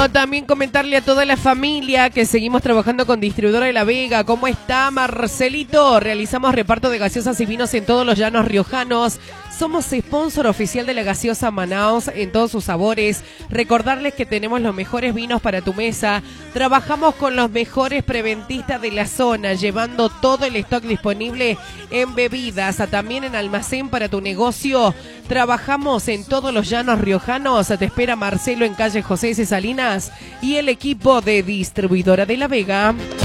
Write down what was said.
Bueno, también comentarle a toda la familia que seguimos trabajando con Distribuidora de La Vega. ¿Cómo está, Marcelito? Realizamos reparto de gaseosas y vinos en todos los llanos riojanos. Somos sponsor oficial de la gaseosa Manaos en todos sus sabores. Recordarles que tenemos los mejores vinos para tu mesa. Trabajamos con los mejores preventistas de la zona, llevando todo el stock disponible en bebidas, también en almacén para tu negocio. Trabajamos en todos los llanos riojanos. Te espera Marcelo en calle José C. Salinas y el equipo de Distribuidora de La Vega.